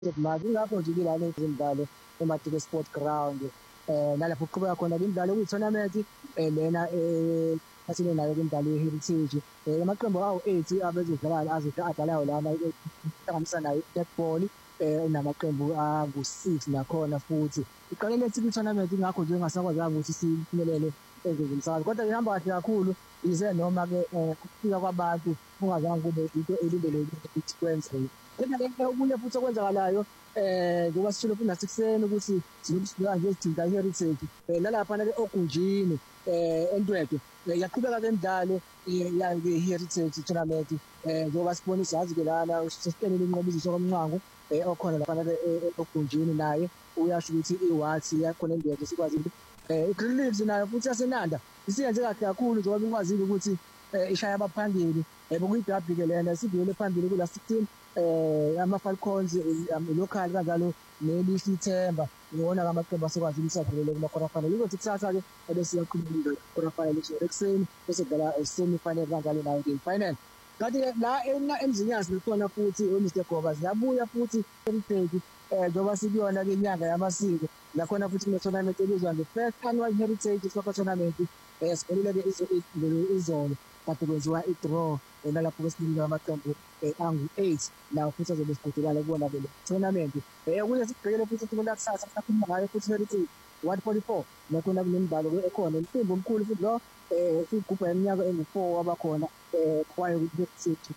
manje ingakho nje ilana ezimidlalo eMadikwe Sport Ground nalapho kuqhubeka khona imidlalo kuyi-tournament lena athile nayo imidlalo ye-heritage amaqembu awu-8 adlalayo lana ihlanganisa nayo i-netball namaqembu angu-6 nakhona futhi iqalele ethi kwi-tournament ingakho nje engasakwazanga ukuthi siphumelele ezweni umsakazo kodwa ihamba kahle kakhulu ize noma-ke ukufika kwabantu kungazange kube into elindelekile ukuthi kwenzeke kodwa okunye futhi okwenzakalayo ngoba sitshilo futhi nasekuseni ukuthi sinokubheka nje ezithinta i-heritage nalaphana-ke ogunjini eNtwetwe yaqhubeka-ke imidlalo ye-heritage tournament njengoba sibona isazi-ke lana sesiqinile inqobiziswa komnqangu okhona laphana-ke ogunjini naye uyasho ukuthi iwathi yakhona endebe sikwazile i-Green Leaves nayo futhi yasenanda isiyenze kahle kakhulu njengoba ikwazile ukuthi ishaya abaphambili bokuyidabi-ke lena sidlule phambili kula 16 ama-Falcons local kanjalo nelihle ithemba ngibona amaqembu asekwazile isadlulele kuma-quarter final izothi kusasa-ke ebese iyaqhubeka quarter final ekuseni bese kudlala semi-final kanjalo nayo final kanti-ke la emzinyazi nakhona futhi Mr Goba ziyabuya futhi heritage njengoba sikuyona-ke inyanga yamasiko nakhona futhi kune-tournament ebizwa nge-First Annual Heritage Soccer Tournament sibonile-ke izolo kade kwenziwa i-draw nalapho kwesiningi amaqembu angu-8 lawo futhi azobe siqhudelana kubona-ke le tournament okunye sikubhekele futhi sikhuluma kusasa sisakhuluma ngayo futhi heritage 144 nakhona kunemidlalo-ke ekhona umcimbi omkhulu futhi lo sigubha iminyaka engu-4 wabakhona kwayo heritage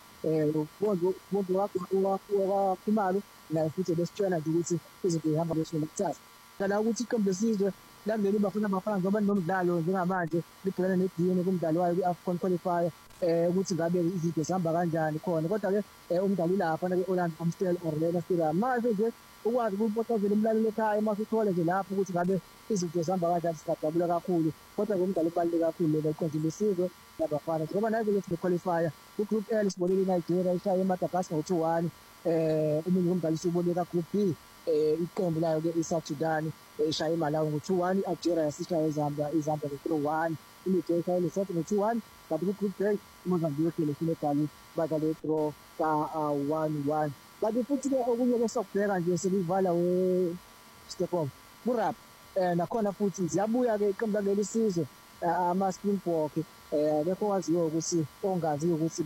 wakhumalo naye futhi besitshela nje ukuthi izinto zihamba besona kusasa kala ukuthi iqembu lesizwe lakuleli bafuna abafana njengoba nomdlalo njengamanje libhekane nedini kumdlalo wayo kwi-AFCON qualifier ukuthi ngabe izinto zihamba kanjani khona kodwa-ke umdlalo ilaphana-ke Orlando Amstel Arena Stadium manje nje ukwazi ukupotozela umlaleli ekhaya mase uthole nje lapho ukuthi ngabe izinto zihamba kanjani sikajabula kakhulu kodwa umdlalo ubaluleke kakhulu lelo iqembu lesizwe labafana njengoba nayo le qualifier ku-Group L sibonile iNigeria ishaya eMadagascar ngo-2-1 omunye umdlalo siwubonile ka-Group B iqembu layo-ke i-South Sudan ishaya iMalawi ngo-2-1 i-Algeria yasishaya izambia ngo-3-1 iNigeria ishaya iLesotho ngo-2-1 kanti ku-Group J uMozambique neSenegal badlale i-draw ka-1-1 kanti futhi-ke okunye-ke sokubheka nje sekuyivala we-Stepop kurap nakhona futhi ziyabuya-ke iqembu laleli sizwe ama-Springbok bekho waziyo ukuthi ongaziyo ukuthi